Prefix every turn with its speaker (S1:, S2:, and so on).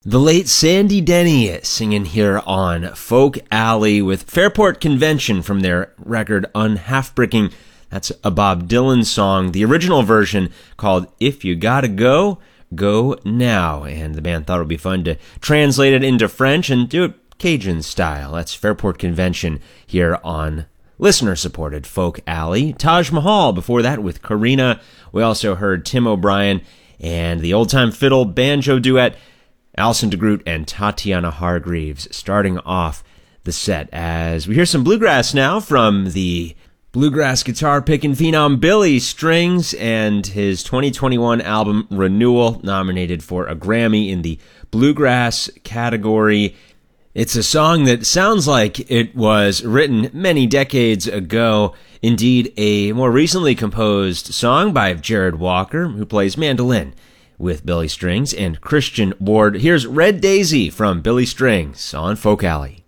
S1: The late Sandy Denny singing here on Folk Alley with Fairport Convention from their record Unhalfbricking. That's a Bob Dylan song, the original version called If You Gotta Go, Go Now. And the band thought it would be fun to translate it into French and do it Cajun style. That's Fairport Convention here on listener-supported Folk Alley. Taj Mahal before that with Karina. We also heard Tim O'Brien and the old-time fiddle banjo duet Alison DeGroot and Tatiana Hargreaves starting off the set as we hear some bluegrass now from the bluegrass guitar picking phenom Billy Strings and his 2021 album Renewal, nominated for a Grammy in the bluegrass category. It's a song that sounds like it was written many decades ago. Indeed, a more recently composed song by Jared Walker, who plays mandolin with Billy Strings, and Christian Ward. Here's Red Daisy from Billy Strings on Folk Alley.